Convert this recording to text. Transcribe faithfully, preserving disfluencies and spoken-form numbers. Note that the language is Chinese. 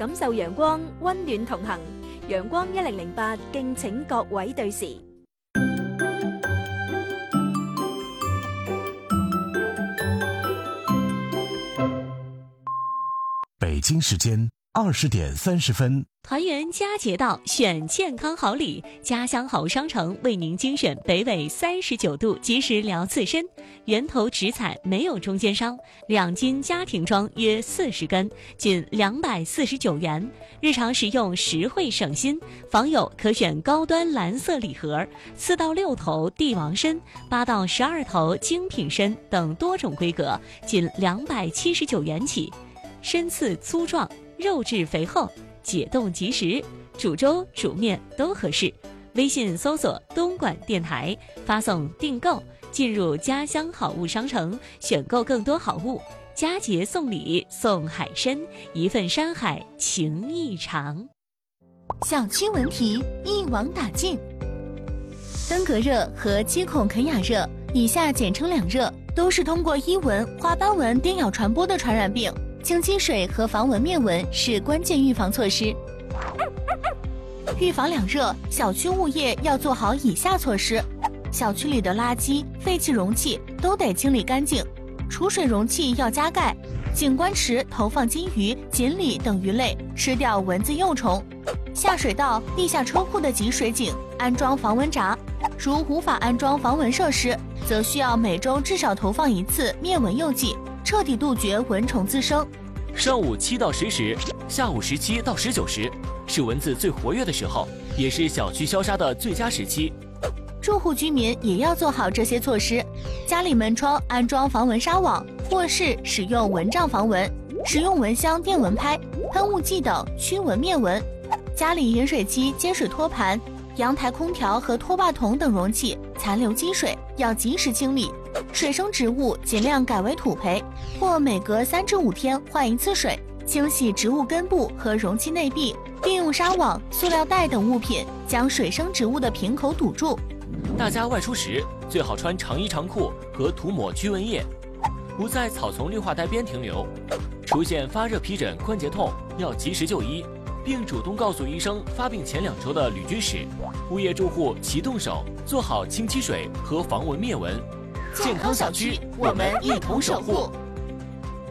感受陽光，溫暖同行。陽光一零零八，敬請各位對時。 北京时间二十点三十分， 团圆佳节到，选健康好礼，家乡好商城为您精选北纬三十九度及时疗刺身，源头直采，没有中间商，两斤家庭装约四十根，仅两百四十九元，日常食用实惠省心。访友可选高端蓝色礼盒，四到六头帝王参，八到十二头精品参等多种规格，仅两百七十九元起。参刺粗壮，肉质肥厚，解冻即食，煮粥煮面都合适。微信搜索东莞电台，发送订购，进入家乡好物商城，选购更多好物。佳节送礼送海参，一份山海情意长。 小区文题一网打尽。登革热和肌孔肯雅热，以下简称两热，都是通过伊蚊、花斑蚊叮咬传播的传染病。清积水和防蚊灭蚊是关键预防措施。预防两热，小区物业要做好以下措施：小区里的垃圾、废弃容器都得清理干净，储水容器要加盖，景观池投放金鱼、锦鲤等鱼类，吃掉蚊子幼虫。下水道、地下车库的集水井安装防蚊闸，如无法安装防蚊设施，则需要每周至少投放一次灭蚊诱剂，彻底杜绝蚊虫滋生。 上午七到十时，下午十七到十九时，是蚊子最活跃的时候，也是小区消杀的最佳时期。 住户居民也要做好这些措施：家里门窗安装防蚊纱网，卧室使用蚊帐防蚊，使用蚊香、电蚊拍、喷雾剂等驱蚊灭蚊。家里饮水机、接水托盘、阳台空调和拖把桶等容器残留积水要及时清理。水生植物尽量改为土培，或每隔三至五天换一次水，清洗植物根部和容器内壁，并用纱网、塑料袋等物品将水生植物的瓶口堵住。 大家外出时最好穿长衣长裤和涂抹驱蚊液，不在草丛绿化带边停留。出现发热、皮疹、关节痛要及时就医，并主动告诉医生发病前两周的旅居史。物业住户齐动手，做好清积水和防蚊灭蚊。 健康小区，我们一同守护。